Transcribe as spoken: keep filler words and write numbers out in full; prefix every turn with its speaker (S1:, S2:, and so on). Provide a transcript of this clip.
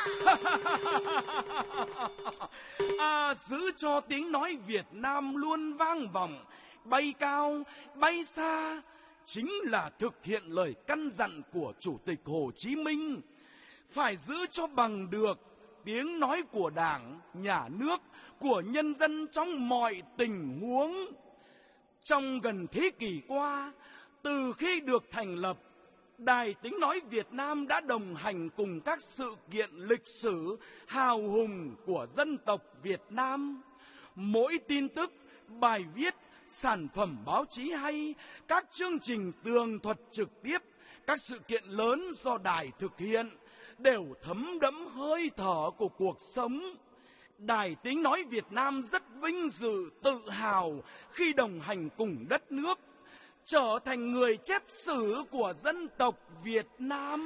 S1: À, giữ cho tiếng nói Việt Nam luôn vang vọng, bay cao, bay xa, chính là thực hiện lời căn dặn của Chủ tịch Hồ Chí Minh. Phải giữ cho bằng được tiếng nói của Đảng, Nhà nước, của nhân dân trong mọi tình huống. Trong gần thế kỷ qua, từ khi được thành lập, Đài Tiếng Nói Việt Nam đã đồng hành cùng các sự kiện lịch sử hào hùng của dân tộc Việt Nam. Mỗi tin tức, bài viết, sản phẩm báo chí hay, các chương trình tường thuật trực tiếp, các sự kiện lớn do đài thực hiện đều thấm đẫm hơi thở của cuộc sống. Đài Tiếng Nói Việt Nam rất vinh dự, tự hào khi đồng hành cùng đất nước, trở thành người chép sử của dân tộc Việt Nam.